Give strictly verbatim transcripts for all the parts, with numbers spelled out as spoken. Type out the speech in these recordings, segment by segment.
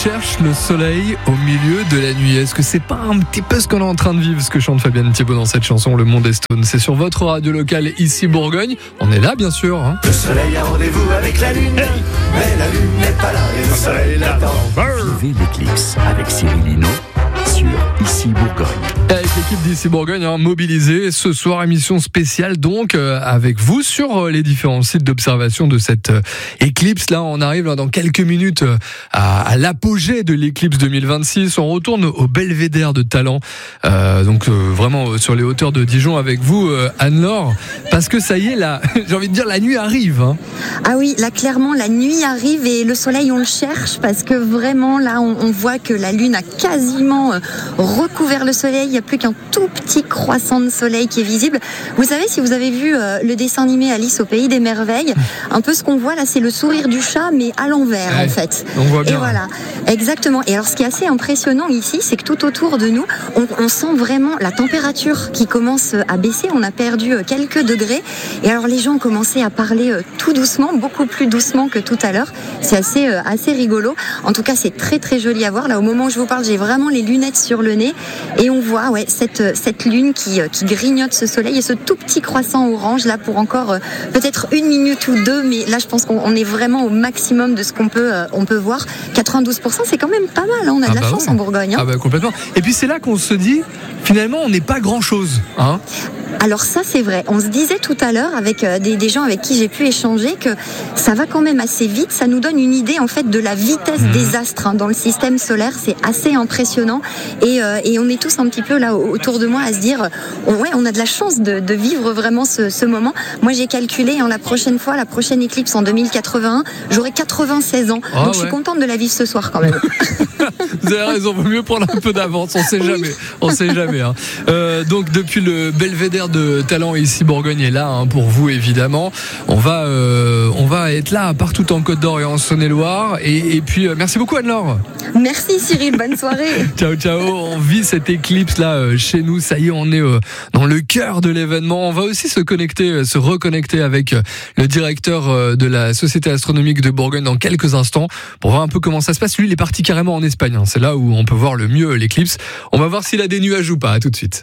cherche le soleil au milieu de la nuit. Est-ce que c'est pas un petit peu ce qu'on est en train de vivre, ce que chante Fabienne Thibault dans cette chanson Le Monde est Stone? C'est sur votre radio locale ici Bourgogne. On est là bien sûr. Hein. Le soleil a rendez-vous avec la lune, hey. Mais la lune n'est pas là et le soleil l'attend. Vivez l'éclipse avec Cyril Hinault sur Ici Bourgogne. Avec l'équipe d'Ici Bourgogne, hein, mobilisée ce soir, émission spéciale donc euh, avec vous sur euh, les différents sites d'observation de cette euh, éclipse. Là, on arrive là, dans quelques minutes euh, à, à l'apogée de l'éclipse deux mille vingt-six. On retourne au belvédère de Talent, euh, donc euh, vraiment euh, sur les hauteurs de Dijon avec vous, euh, Anne-Laure, parce que ça y est, là, j'ai envie de dire, la nuit arrive. Hein. Ah oui, là clairement, la nuit arrive et le soleil, on le cherche parce que vraiment, là, on, on voit que la lune a quasiment euh, recouvert le soleil. Il n'y a plus qu'un tout petit croissant de soleil qui est visible. Vous savez, si vous avez vu euh, le dessin animé Alice au pays des merveilles, un peu ce qu'on voit là, c'est le sourire du chat, mais à l'envers ouais, en fait. On voit bien. Et voilà, exactement. Et alors, ce qui est assez impressionnant ici, c'est que tout autour de nous, on, on sent vraiment la température qui commence à baisser. On a perdu quelques degrés. Et alors, les gens ont commencé à parler tout doucement, beaucoup plus doucement que tout à l'heure. C'est assez, euh, assez rigolo. En tout cas, c'est très très joli à voir. Là, au moment où je vous parle, j'ai vraiment les lunettes sur le nez et on voit ouais, cette, cette lune qui, qui grignote ce soleil et ce tout petit croissant orange là pour encore euh, peut-être une minute ou deux, mais là je pense qu'on est vraiment au maximum de ce qu'on peut, euh, on peut voir. quatre-vingt-douze pour cent, c'est quand même pas mal, hein. On a ah de la bah chance ouais. en Bourgogne. Hein. Ah bah complètement. Et puis c'est là qu'on se dit, finalement on n'est pas grand-chose. Hein. Alors ça c'est vrai, on se disait tout à l'heure avec euh, des, des gens avec qui j'ai pu échanger que ça va quand même assez vite, ça nous donne une idée en fait de la vitesse mmh. des astres hein, dans le système solaire, c'est assez impressionnant et, euh, et on est tous un petit peu là autour de moi à se dire oh, ouais on a de la chance de, de vivre vraiment ce, ce moment. Moi j'ai calculé hein, la prochaine fois, la prochaine éclipse en deux mille quatre-vingt-un, j'aurai quatre-vingt-seize ans, oh, donc ouais. je suis contente de la vivre ce soir quand même. Vous avez raison, vaut mieux prendre un peu d'avance, on sait jamais, on sait jamais. Hein. Euh, donc depuis le belvédère de Talent ici Bourgogne est là hein, pour vous évidemment. On va, euh, on va être là partout en Côte d'Or et en Saône-et-Loire. Et, et puis euh, merci beaucoup Anne-Laure. Merci Cyril, bonne soirée. Ciao ciao. On vit cette éclipse là euh, chez nous. Ça y est, on est euh, dans le cœur de l'événement. On va aussi se connecter, euh, se reconnecter avec euh, le directeur euh, de la Société astronomique de Bourgogne dans quelques instants pour voir un peu comment ça se passe. Lui, il est parti carrément en Espagne. Hein. C'est là où on peut voir le mieux l'éclipse. On va voir s'il a des nuages ou pas. À tout de suite.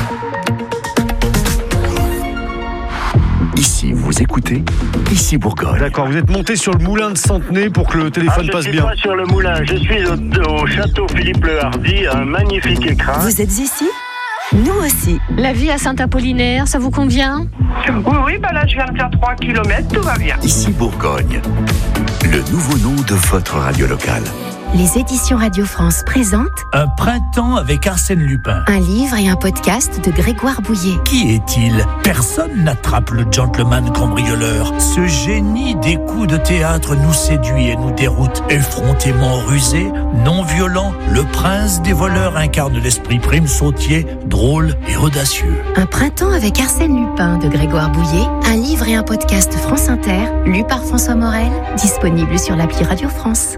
Ici, vous écoutez Ici Bourgogne. D'accord, vous êtes monté sur le moulin de Centenay pour que le téléphone ah, passe bien. Je suis pas sur le moulin, je suis au, au château Philippe le Hardy, un magnifique écrin. Vous êtes ici ? Nous aussi. La vie à Saint-Apollinaire, ça vous convient ? Oui, oui, bah là je viens de faire trois kilomètres, tout va bien. Ici Bourgogne, le nouveau nom de votre radio locale. Les éditions Radio France présentent Un printemps avec Arsène Lupin. Un livre et un podcast de Grégoire Bouillet. Qui est-il ? Personne n'attrape le gentleman cambrioleur. Ce génie des coups de théâtre nous séduit et nous déroute. Effrontément rusé, non violent, le prince des voleurs incarne l'esprit prime sautier, drôle et audacieux. Un printemps avec Arsène Lupin de Grégoire Bouillet. Un livre et un podcast France Inter, lu par François Morel, disponible sur l'appli Radio France.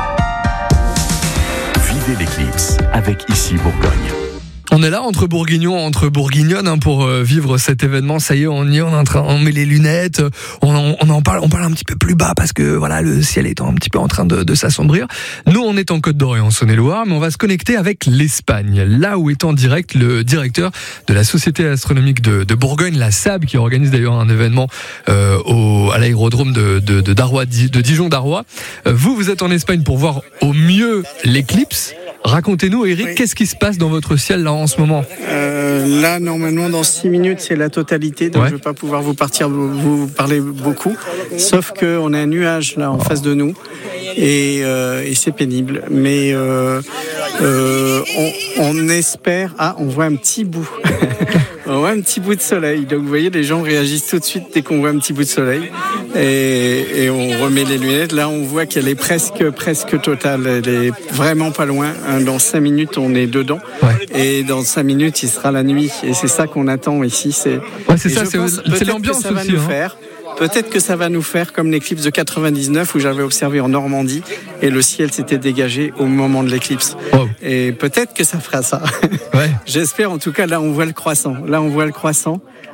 Vivez l'éclipse avec Ici Bourgogne. On est là entre bourguignons, entre bourguignonnes hein, pour euh, vivre cet événement. Ça y est, on y est, on est en train, on met les lunettes, on en, on en parle, on parle un petit peu plus bas parce que voilà, le ciel est un petit peu en train de, de s'assombrir. Nous, on est en Côte d'Or et en Saône-et-Loire, mais on va se connecter avec l'Espagne, là où est en direct le directeur de la Société astronomique de, de Bourgogne, la S A B, qui organise d'ailleurs un événement euh, au, à l'aérodrome de, de, de, Darrois, de Dijon-Darrois. Euh, vous, vous êtes en Espagne pour voir au mieux l'éclipse. Racontez-nous, Eric, oui. Qu'est-ce qui se passe dans votre ciel là en ce moment ? euh, Là, normalement, dans six minutes, c'est la totalité, donc ouais. je ne vais pas pouvoir vous, partir, vous parler beaucoup, sauf qu'on a un nuage là en oh. face de nous, et, euh, et c'est pénible. Mais euh, euh, on, on espère... Ah, on voit un petit bout. On voit un petit bout de soleil. Donc vous voyez, les gens réagissent tout de suite dès qu'on voit un petit bout de soleil. Et, et on remet les lunettes. Là, on voit qu'elle est presque, presque totale. Elle est vraiment pas loin. Dans cinq minutes, on est dedans. Ouais. Et dans cinq minutes, il sera la nuit. Et c'est ça qu'on attend ici. C'est, ouais, c'est ça, c'est, c'est l'ambiance que ça va aussi. Nous hein. faire. Peut-être que ça va nous faire comme l'éclipse de quatre-vingt-dix-neuf où j'avais observé en Normandie et le ciel s'était dégagé au moment de l'éclipse. Wow. Et peut-être que ça fera ça. Ouais. J'espère, en tout cas, là on voit le croissant. Là on voit le croissant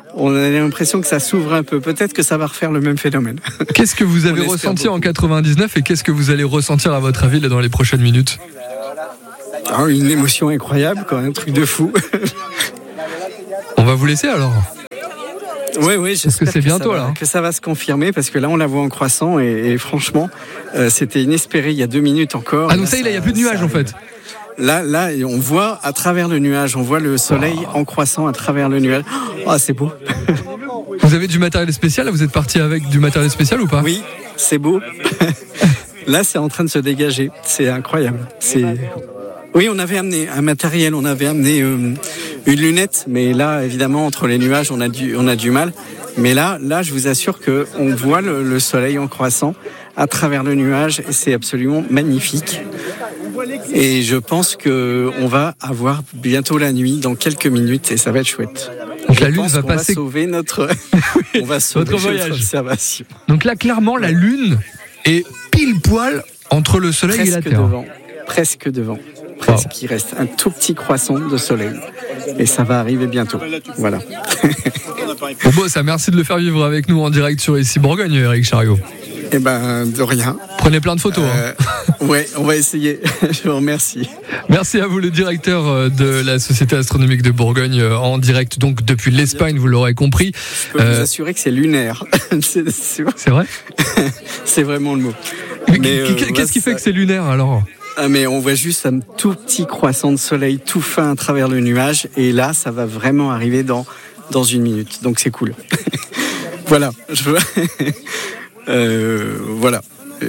On a l'impression que ça s'ouvre un peu. Peut-être que ça va refaire le même phénomène. Qu'est-ce que vous avez ressenti beaucoup en quatre-vingt-dix-neuf et qu'est-ce que vous allez ressentir à votre avis là, dans les prochaines minutes? Oh, une émotion incroyable, quoi, un truc de fou. On va vous laisser alors. Oui, oui, j'espère que c'est bientôt que ça, va, là. Hein. que ça va se confirmer parce que là on la voit en croissant et, et franchement euh, c'était inespéré il y a deux minutes encore. Ah donc là, ça y est, il n'y a plus de nuages en fait. Là, là, on voit à travers le nuage, on voit le soleil oh. en croissant à travers le nuage. Oh, c'est beau. Vous avez du matériel spécial? Vous êtes parti avec du matériel spécial ou pas? Oui, c'est beau. Là, c'est en train de se dégager. C'est incroyable. C'est... Oui, on avait amené un matériel, on avait amené euh, une lunette, mais là, évidemment, entre les nuages, on a du, on a du mal. Mais là, là, je vous assure que on voit le, le soleil en croissant à travers le nuage et c'est absolument magnifique. Et je pense que on va avoir bientôt la nuit dans quelques minutes et ça va être chouette. Donc je la lune va qu'on passer. Va sauver notre, on va sauver votre voyage. Notre observation. Donc là, clairement, la lune est pile poil entre le soleil presque et la terre. Devant, presque devant. Presque. Wow. Il reste un tout petit croissant de soleil. Et ça va arriver bientôt. Voilà. Bon, ça, merci de le faire vivre avec nous en direct sur Ici Bourgogne, Éric Chariot. Eh ben, de rien. Prenez plein de photos. Euh, hein. Ouais, on va essayer. Je vous remercie. Merci à vous, le directeur de la Société astronomique de Bourgogne, en direct donc depuis l'Espagne, vous l'aurez compris. Je peux euh... vous assurer que c'est lunaire. c'est, c'est... c'est vrai. C'est vraiment le mot. Mais, Mais euh, qu'est-ce ouais, qui fait ça... que c'est lunaire alors? Ah, mais on voit juste un tout petit croissant de soleil tout fin à travers le nuage et là ça va vraiment arriver dans, dans une minute, donc c'est cool. Voilà, je veux... euh, voilà.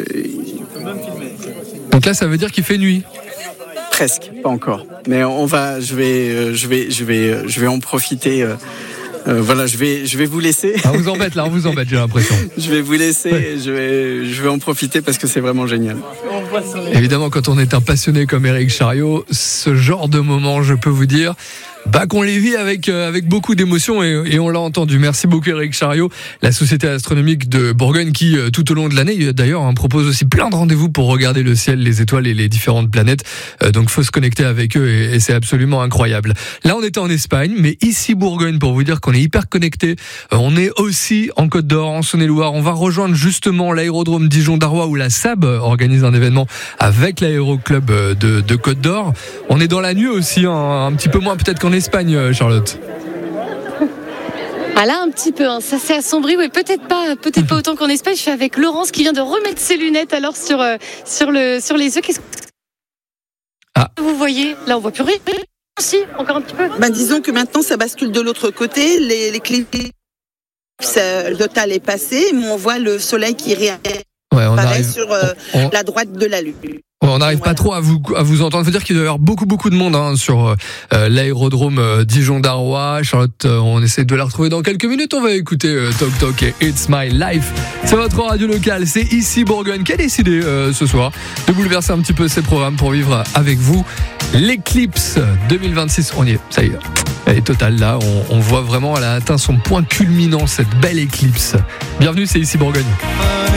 Donc là ça veut dire qu'il fait nuit? Presque, pas encore. Mais on va, je vais, je vais, je vais, je vais en profiter. Euh, Euh, voilà, je vais, je vais vous laisser. Ah, vous embête là, on vous embête, j'ai l'impression. Je vais vous laisser, ouais. je vais, je vais en profiter parce que c'est vraiment génial. Évidemment, quand on est un passionné comme Éric Chariot, ce genre de moment, je peux vous dire, bah qu'on les vit avec euh, avec beaucoup d'émotion et, et on l'a entendu. Merci beaucoup Éric Chariot, la Société astronomique de Bourgogne qui euh, tout au long de l'année d'ailleurs hein, propose aussi plein de rendez-vous pour regarder le ciel, les étoiles et les différentes planètes. Euh, donc faut se connecter avec eux et, et c'est absolument incroyable. Là on était en Espagne, mais ici Bourgogne pour vous dire qu'on est hyper connecté. Euh, on est aussi en Côte d'Or, en Saône-et-Loire. On va rejoindre justement l'aérodrome Dijon-Darrois où la S A B organise un événement avec l'aéroclub de, de Côte d'Or. On est dans la nuit aussi, hein, un petit peu moins peut-être qu'en Espagne, Charlotte. Ah là, un petit peu, hein. Ça s'est assombri, oui, peut-être pas, peut-être pas autant qu'en Espagne. Je suis avec Laurence qui vient de remettre ses lunettes alors sur, euh, sur, le, sur les yeux. Qu'est-ce que ah. vous voyez? Là, on voit plus rien. Si, encore un petit peu. Bah, disons que maintenant, ça bascule de l'autre côté. Les, les clés, le total est passé, mais on voit le soleil qui réapparaît ouais, on arrive, sur euh, on... la droite de la lune. On n'arrive voilà. pas trop à vous à vous entendre. Il faut dire qu'il doit y avoir beaucoup beaucoup de monde hein, sur euh, l'aérodrome euh, Dijon-Darrois. Charlotte, euh, on essaie de la retrouver dans quelques minutes. On va écouter euh, Toc Toc et It's My Life. C'est votre radio locale. C'est Ici Bourgogne qui a décidé euh, ce soir de bouleverser un petit peu ses programmes pour vivre avec vous l'éclipse deux mille vingt-six. On y est, ça y est. Elle est totale là. On, on voit vraiment, elle a atteint son point culminant cette belle éclipse. Bienvenue, c'est Ici Bourgogne.